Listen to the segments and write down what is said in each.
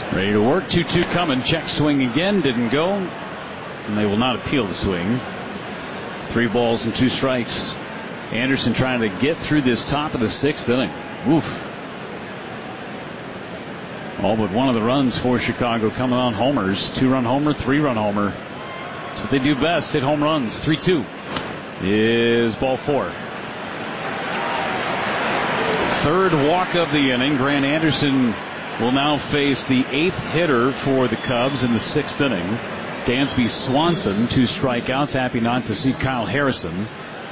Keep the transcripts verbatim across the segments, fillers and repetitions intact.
Ready to work. two two coming. Check swing again. Didn't go. And they will not appeal the swing. Three balls and two strikes. Anderson trying to get through this top of the sixth inning. Oof. All but one of the runs for Chicago coming on homers. Two-run homer, three-run homer. That's what they do best, hit home runs. three two is ball four. Third walk of the inning. Grant Anderson will now face the eighth hitter for the Cubs in the sixth inning. Dansby Swanson, two strikeouts. Happy not to see Kyle Harrison.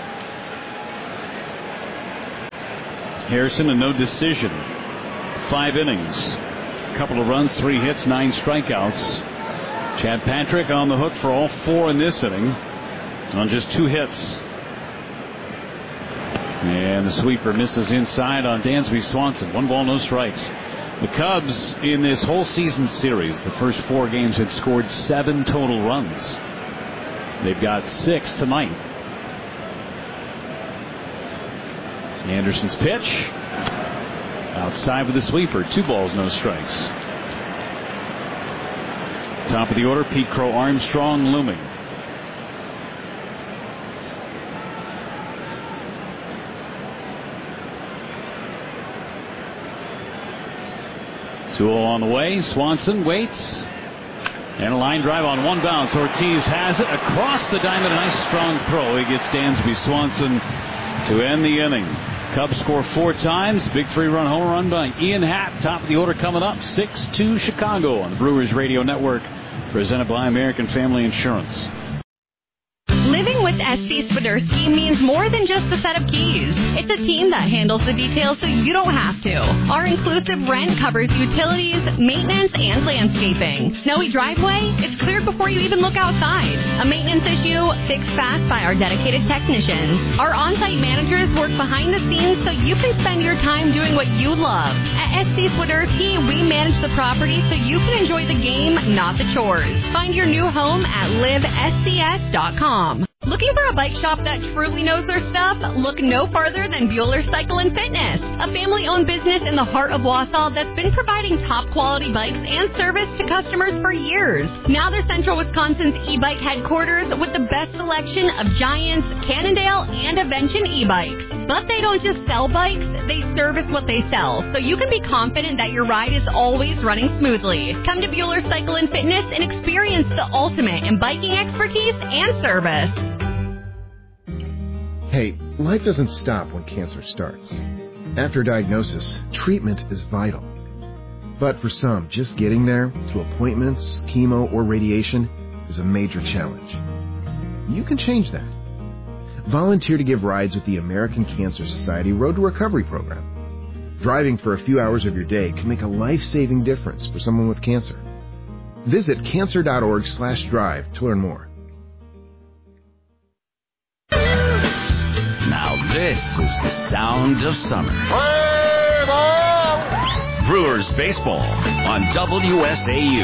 Harrison, a no decision. Five innings. A couple of runs, three hits, nine strikeouts. Chad Patrick on the hook for all four in this inning on just two hits. And the sweeper misses inside on Dansby Swanson. One ball, no strikes. The Cubs in this whole season series, the first four games, had scored seven total runs. They've got six tonight. Anderson's pitch. Outside with the sweeper. Two balls, no strikes. Top of the order, Pete Crow Armstrong looming. two oh on the way. Swanson waits. And a line drive on one bounce. Ortiz has it across the diamond. A nice strong throw. He gets Dansby Swanson to end the inning. Cubs score four times. Big three-run home run by Ian Happ. Top of the order coming up. six two Chicago on the Brewers Radio Network. Presented by American Family Insurance. Living with S C Swiderski means more than just a set of keys. It's a team that handles the details so you don't have to. Our inclusive rent covers utilities, maintenance, and landscaping. Snowy driveway? It's cleared before you even look outside. A maintenance issue? Fixed fast by our dedicated technicians. Our on-site managers work behind the scenes so you can spend your time doing what you love. At S C Swiderski, we manage the property so you can enjoy the game, not the chores. Find your new home at live S C S dot com. Looking for a bike shop that truly knows their stuff? Look no farther than Bueller Cycle and Fitness, a family-owned business in the heart of Wausau that's been providing top-quality bikes and service to customers for years. Now they're Central Wisconsin's e-bike headquarters with the best selection of Giants, Cannondale, and Avention e-bikes. But they don't just sell bikes, they service what they sell, so you can be confident that your ride is always running smoothly. Come to Bueller Cycle and Fitness and experience the ultimate in biking expertise and service. Hey, life doesn't stop when cancer starts. After diagnosis, treatment is vital. But for some, just getting there, to appointments, chemo, or radiation, is a major challenge. You can change that. Volunteer to give rides with the American Cancer Society Road to Recovery program. Driving for a few hours of your day can make a life-saving difference for someone with cancer. Visit cancer.org slash drive to learn more. Now this is the sound of summer. Brewers baseball on W S A U.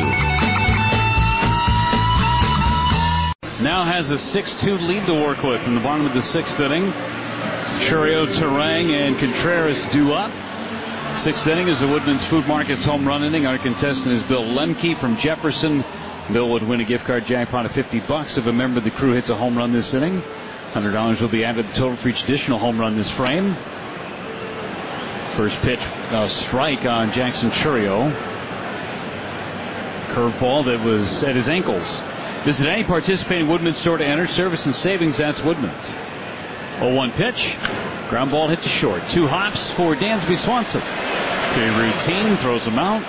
Now has a six two lead to work with in the bottom of the sixth inning. Churio, Terang, and Contreras due up. Sixth inning is the Woodman's Food Market's home run inning. Our contestant is Bill Lemke from Jefferson. Bill would win a gift card jackpot of fifty bucks if a member of the crew hits a home run this inning. one hundred dollars will be added to the total for each additional home run this frame. First pitch, uh, strike on Jackson Churio. Curveball that was at his ankles. Visit any participating Woodman store to enter. Service and savings, that's Woodman's. oh one pitch. Ground ball hit to short. Two hops for Dansby Swanson. Good routine, throws him out.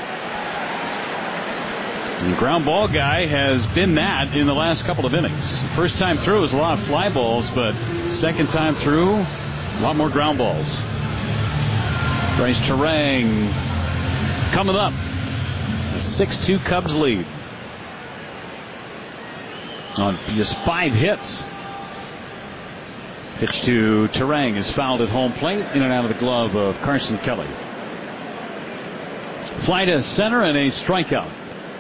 The ground ball guy has been that in the last couple of innings. First time through was a lot of fly balls, but second time through, a lot more ground balls. Bryce Terang coming up. A six two Cubs lead. On just five hits. Pitch to Terang is fouled at home plate, in and out of the glove of Carson Kelly. Fly to center and a strikeout.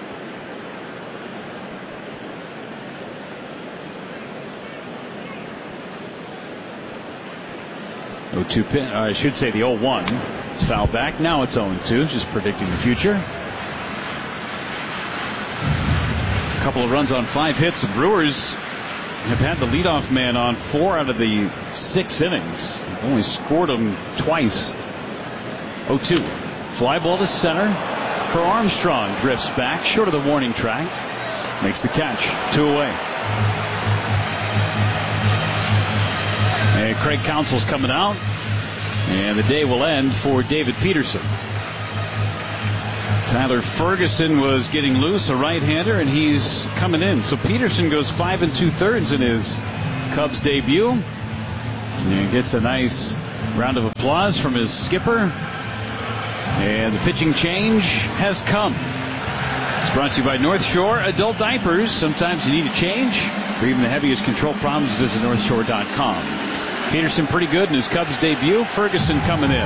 oh two pitch, I should say the oh one. It's fouled back. Now it's oh two, just predicting the future. couple of runs on five hits. The Brewers have had the leadoff man on four out of the six innings. Only scored him twice. oh two. Fly ball to center. For Armstrong drifts back short of the warning track. Makes the catch. Two away. And Craig Counsell's coming out. And the day will end for David Peterson. Tyler Ferguson was getting loose, a right-hander, and he's coming in. So Peterson goes five and two-thirds in his Cubs debut. And gets a nice round of applause from his skipper. And the pitching change has come. It's brought to you by North Shore Adult Diapers. Sometimes you need a change. For even the heaviest control problems, visit north shore dot com. Peterson pretty good in his Cubs debut. Ferguson coming in.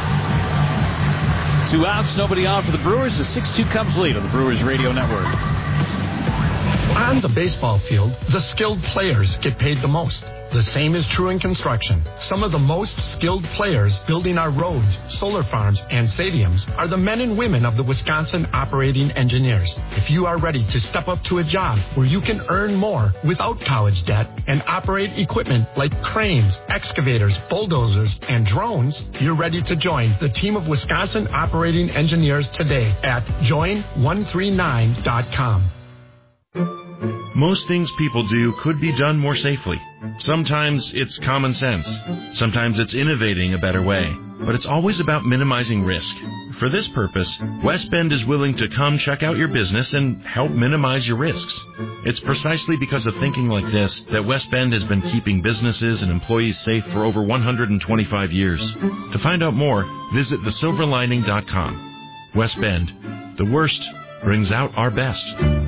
Two outs, nobody on for the Brewers. The six two Cubs lead on the Brewers Radio Network. On the baseball field, the skilled players get paid the most. The same is true in construction. Some of the most skilled players building our roads, solar farms, and stadiums are the men and women of the Wisconsin Operating Engineers. If you are ready to step up to a job where you can earn more without college debt and operate equipment like cranes, excavators, bulldozers, and drones, you're ready to join the team of Wisconsin Operating Engineers today at join one three nine dot com. Most things people do could be done more safely. Sometimes it's common sense. Sometimes it's innovating a better way. But it's always about minimizing risk. For this purpose, West Bend is willing to come check out your business and help minimize your risks. It's precisely because of thinking like this that West Bend has been keeping businesses and employees safe for over one hundred twenty-five years. To find out more, visit the silver lining dot com. West Bend. The worst brings out our best.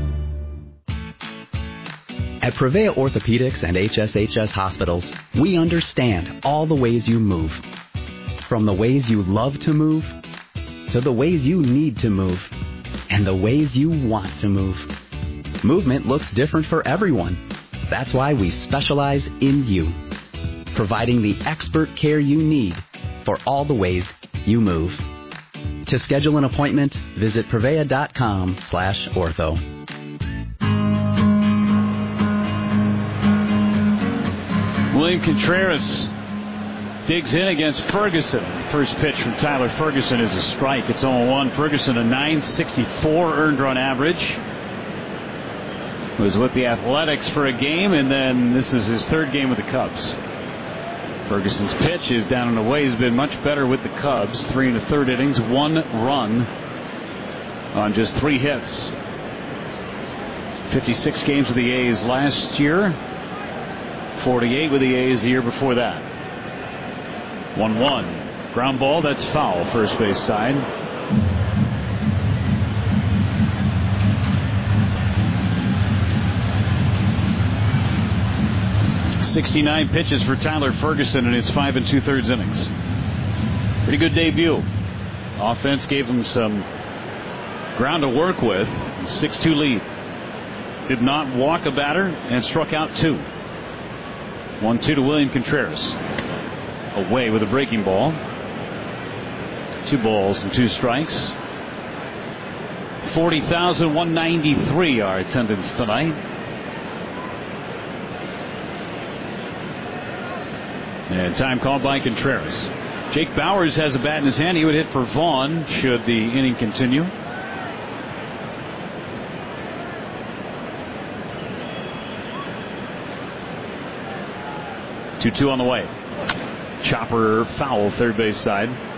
At Prevea Orthopedics and H S H S Hospitals, we understand all the ways you move. From the ways you love to move, to the ways you need to move, and the ways you want to move. Movement looks different for everyone. That's why we specialize in you, providing the expert care you need for all the ways you move. To schedule an appointment, visit prevea.com slash ortho. William Contreras digs in against Ferguson. First pitch from Tyler Ferguson is a strike. It's oh one. Ferguson, a nine sixty-four earned run average. Was with the Athletics for a game, and then this is his third game with the Cubs. Ferguson's pitch is down and away. He's been much better with the Cubs. Three and a third innings, one run on just three hits. fifty-six games with the A's last year. forty-eight with the A's the year before that. one one. Ground ball, that's foul, first base side. sixty-nine pitches for Tyler Ferguson in his five and two-thirds innings. Pretty good debut. Offense gave him some ground to work with. six two lead. Did not walk a batter and struck out two. one two to William Contreras. Away with a breaking ball. Two balls and two strikes. forty thousand one hundred ninety-three our attendance tonight. And time called by Contreras. Jake Bowers has a bat in his hand. He would hit for Vaughn should the inning continue. two two on the way. Chopper foul, third base side.